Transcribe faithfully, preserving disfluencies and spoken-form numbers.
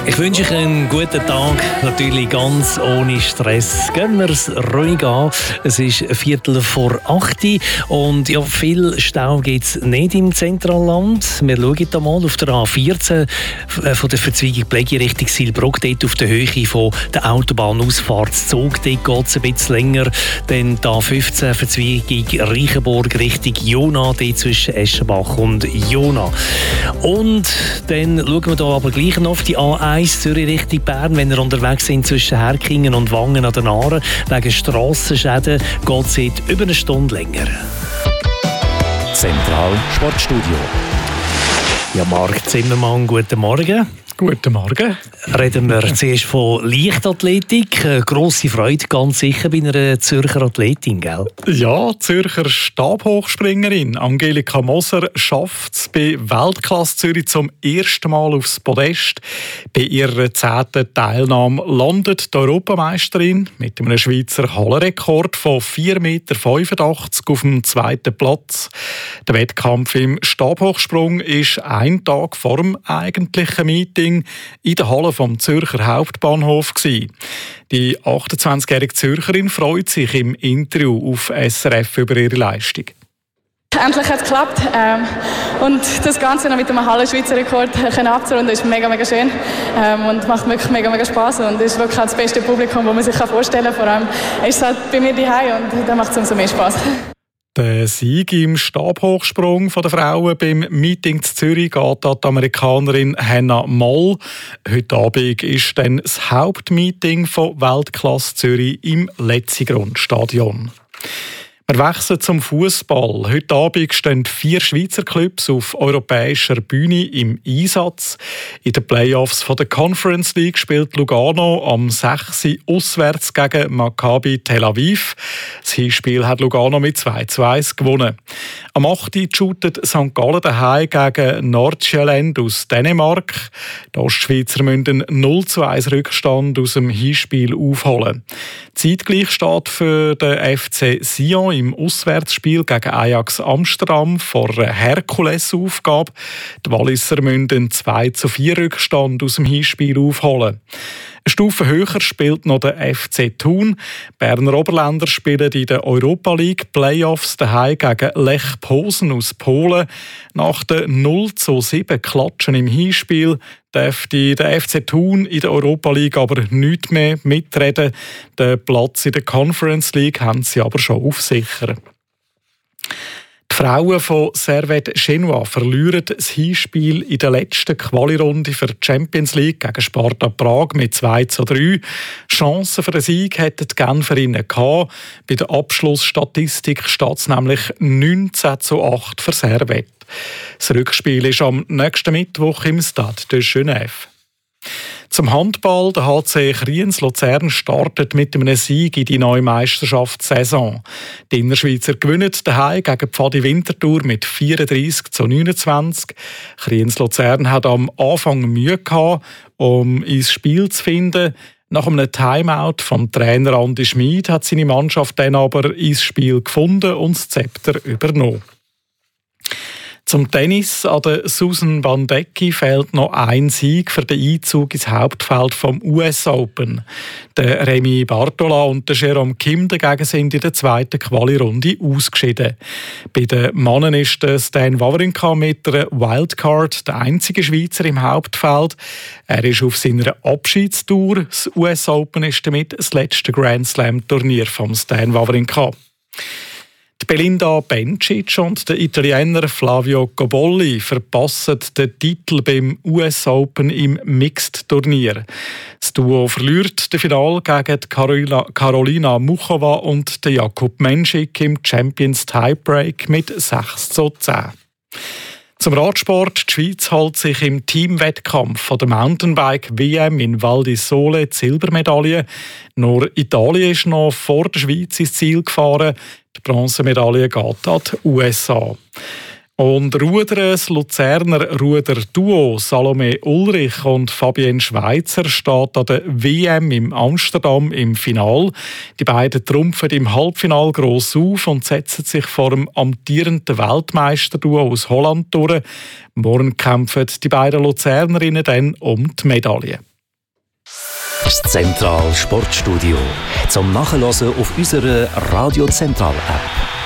Ich wünsche euch einen guten Tag, natürlich ganz ohne Stress. Gehen wir es ruhig an. Es ist ein Viertel vor acht und ja, viel Stau gibt es nicht im Zentralland. Wir schauen da mal auf der A vierzehn von der Verzweigung Plägi Richtung Silbruck, dort auf der Höhe von der Autobahnausfahrt Zug. Dort geht es ein bisschen länger. Dann die A fünfzehn Verzweigung Reichenburg Richtung Jona, dort zwischen Eschenbach und Jona. Und dann schauen wir da aber gleich noch auf die A eins Zürich Richtung Bern, wenn wir unterwegs sind zwischen Herkingen und Wangen an den Aaren. Wegen Strassenschäden geht es seit über eine Stunde länger. Zentral Sportstudio. Ja, Marc Zimmermann, guten Morgen. Guten Morgen. Reden wir zuerst von Leichtathletik. Grosse Freude, ganz sicher, bei einer Zürcher Athletin, gell? Ja, die Zürcher Stabhochspringerin Angelika Moser schafft es bei Weltklasse Zürich zum ersten Mal aufs Podest. Bei ihrer zehnten Teilnahme landet die Europameisterin mit einem Schweizer Hallenrekord von vier Komma fünfundachtzig Meter auf dem zweiten Platz. Der Wettkampf im Stabhochsprung ist ein Tag vor dem eigentlichen Meeting in der Halle vom Zürcher Hauptbahnhof gsi. Die achtundzwanzigjährige Zürcherin freut sich im Interview auf S R F über ihre Leistung. Endlich hat es geklappt ähm, und das Ganze noch mit einem Hallen-Schweizer Rekord abzurunden ist mega, mega schön ähm, und macht wirklich mega, mega Spass und ist wirklich das beste Publikum, das man sich vorstellen kann. Vor allem ist es halt bei mir daheim und da macht es umso mehr Spass. Der Sieg im Stabhochsprung der Frauen beim Meeting in Zürich geht an die Amerikanerin Hannah Moll. Heute Abend ist dann das Hauptmeeting von Weltklasse Zürich im Letzigrund-Stadion. Wir wechseln zum Fußball. Heute Abend stehen vier Schweizer Clubs auf europäischer Bühne im Einsatz. In den Playoffs von der Conference League spielt Lugano am sechs Uhr auswärts gegen Maccabi Tel Aviv. Das Hinspiel hat Lugano mit zwei zu eins gewonnen. Am acht Uhr shootet Sankt Gallen daheim gegen Nordjylland aus Dänemark. Die Ostschweizer müssen null zu eins Rückstand aus dem Hinspiel aufholen. Zeitgleich steht für den F C Sion im Auswärtsspiel gegen Ajax Amsterdam vor einer Herkulesaufgabe. Die Walliser müssen einen zwei zu vier Rückstand aus dem Hinspiel aufholen. Eine Stufe höher spielt noch der F C Thun. Berner Oberländer spielen in der Europa League Playoffs daheim gegen Lech Posen aus Polen. Nach den null zu sieben Klatschen im Hinspiel darf der F C Thun in der Europa League aber nicht mehr mitreden. Den Platz in der Conference League haben sie aber schon auf sicher. Die Frauen von Servette Genua verlieren das Hinspiel in der letzten Quali-Runde für die Champions League gegen Sparta Prag mit zwei zu drei. Chancen für den Sieg hätten die Genferinnen gehabt. Bei der Abschlussstatistik steht es nämlich neunzehn zu acht für Servette. Das Rückspiel ist am nächsten Mittwoch im Stade de Genève. Zum Handball. Der H C Kriens Luzern startet mit einem Sieg in die neue Meisterschaftssaison. Die Innerschweizer gewinnen daheim gegen Pfadi Winterthur mit vierunddreissig zu neunundzwanzig. Kriens Luzern hat am Anfang Mühe gehabt, um ins Spiel zu finden. Nach einem Timeout vom Trainer Andi Schmid hat seine Mannschaft dann aber ins Spiel gefunden und das Zepter übernommen. Zum Tennis. An der Susan Bandecki fehlt noch ein Sieg für den Einzug ins Hauptfeld vom U S Open. Der Remy Bartola und der Jerome Kim dagegen sind in der zweiten Quali-Runde ausgeschieden. Bei den Männern ist der Stan Wawrinka mit der Wildcard der einzige Schweizer im Hauptfeld. Er ist auf seiner Abschiedstour. Das U S Open ist damit das letzte Grand Slam-Turnier von Stan Wawrinka. Die Belinda Bencic und der Italiener Flavio Cobolli verpassen den Titel beim U S Open im Mixed-Turnier. Das Duo verliert das Finale gegen Carolina, Carolina Muchova und Jakub Menschik im Champions Tiebreak mit sechs zu zehn. Zum Radsport. Die Schweiz holt sich im Teamwettkampf von der Mountainbike-W M in Val di Sole die Silbermedaille. Nur Italien ist noch vor der Schweiz ins Ziel gefahren. Die Bronzemedaille geht an die U S A. Und Rudern, das Luzerner Ruder-Duo Salome Ulrich und Fabienne Schweizer steht an der W M in Amsterdam im Final. Die beiden trumpfen im Halbfinal gross auf und setzen sich vor dem amtierenden Weltmeister-Duo aus Holland durch. Morgen kämpfen die beiden Luzernerinnen dann um die Medaille. Das Zentral Sportstudio. Zum Nachhören auf unserer Radio Zentral App.